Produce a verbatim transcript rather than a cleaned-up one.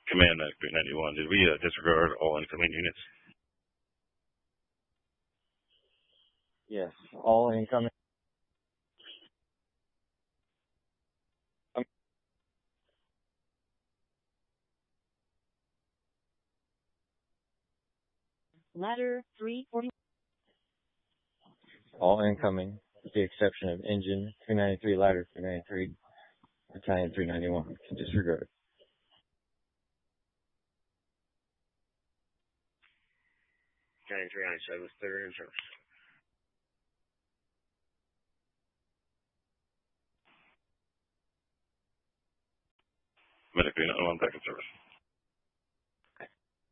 Command Medic three ninety-one, did we uh, disregard all incoming units? Yes, all incoming. Um, Ladder three forty. all incoming, with the exception of Engine three ninety-three, Ladder three ninety-three, Battalion three ninety-one. Disregard. Battalion three ninety-seven, third in service. Medic three ninety-one, back in service.